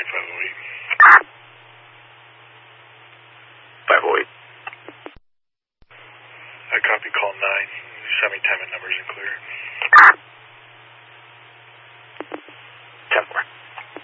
508. I copy call 9. Send me time and numbers and clear.